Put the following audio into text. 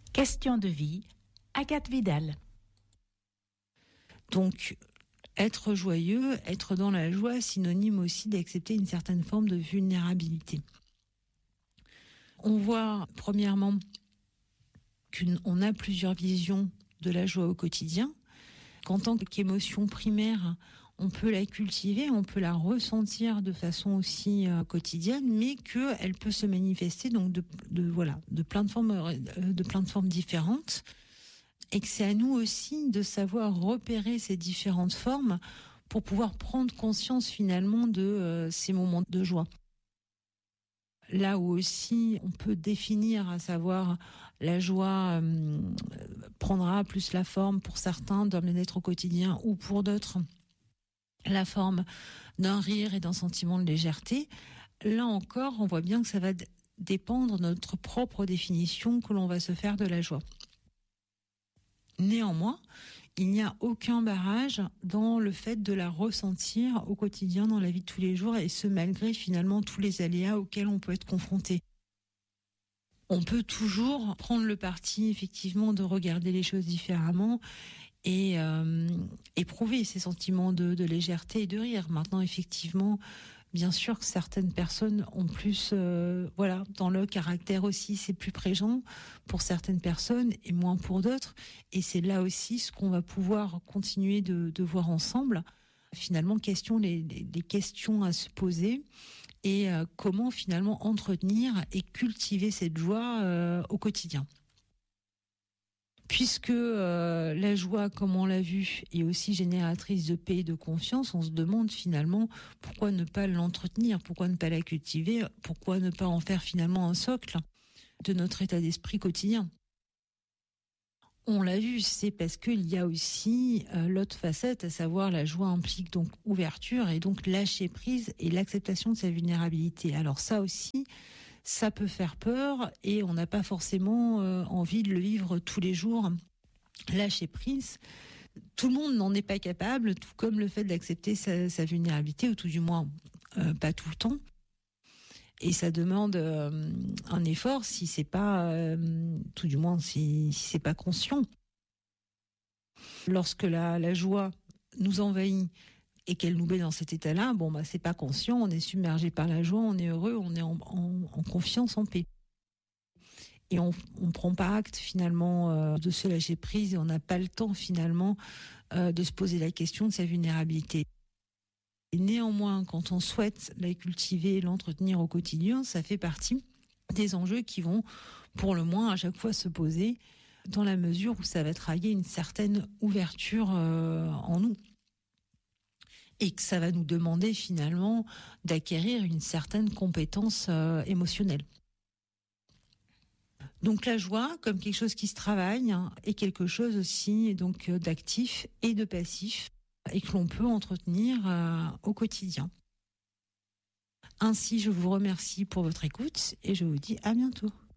Question de vie, Agathe Vidal. Donc, être joyeux, être dans la joie, synonyme aussi d'accepter une certaine forme de vulnérabilité. On voit, premièrement, qu'on a plusieurs visions de la joie au quotidien, qu'en tant qu'émotion primaire, on peut la cultiver, on peut la ressentir de façon aussi quotidienne, mais qu'elle peut se manifester donc de plein de formes différentes, et que c'est à nous aussi de savoir repérer ces différentes formes pour pouvoir prendre conscience finalement de ces moments de joie. Là où aussi on peut définir, à savoir la joie prendra plus la forme pour certains d'un bien-être au quotidien ou pour d'autres la forme d'un rire et d'un sentiment de légèreté. Là encore, on voit bien que ça va dépendre de notre propre définition que l'on va se faire de la joie. Néanmoins, il n'y a aucun barrage dans le fait de la ressentir au quotidien dans la vie de tous les jours, et ce malgré finalement tous les aléas auxquels on peut être confronté. On peut toujours prendre le parti effectivement de regarder les choses différemment et éprouver ces sentiments de légèreté et de rire. Maintenant, effectivement, bien sûr que certaines personnes ont plus, dans le caractère aussi, c'est plus présent pour certaines personnes et moins pour d'autres. Et c'est là aussi ce qu'on va pouvoir continuer de voir ensemble. Finalement, les questions à se poser et comment finalement entretenir et cultiver cette joie au quotidien. Puisque la joie, comme on l'a vu, est aussi génératrice de paix et de confiance, on se demande finalement pourquoi ne pas l'entretenir, pourquoi ne pas la cultiver, pourquoi ne pas en faire finalement un socle de notre état d'esprit quotidien. On l'a vu, c'est parce qu'il y a aussi l'autre facette, à savoir la joie implique donc ouverture et donc lâcher prise et l'acceptation de sa vulnérabilité. Alors ça aussi, ça peut faire peur et on n'a pas forcément envie de le vivre tous les jours. Lâcher prise, tout le monde n'en est pas capable, tout comme le fait d'accepter sa vulnérabilité, ou tout du moins pas tout le temps. Et ça demande un effort si c'est pas, tout du moins si c'est pas conscient. Lorsque la joie nous envahit et qu'elle nous met dans cet état-là, c'est pas conscient, on est submergé par la joie, on est heureux, on est en confiance, en paix. Et on prend pas acte finalement de se lâcher prise et on n'a pas le temps finalement de se poser la question de sa vulnérabilité. Et néanmoins, quand on souhaite la cultiver et l'entretenir au quotidien, ça fait partie des enjeux qui vont, pour le moins, à chaque fois se poser, dans la mesure où ça va trahir une certaine ouverture en nous. Et que ça va nous demander finalement d'acquérir une certaine compétence émotionnelle. Donc la joie, comme quelque chose qui se travaille, est quelque chose aussi donc d'actif et de passif, et que l'on peut entretenir au quotidien. Ainsi, je vous remercie pour votre écoute et je vous dis à bientôt.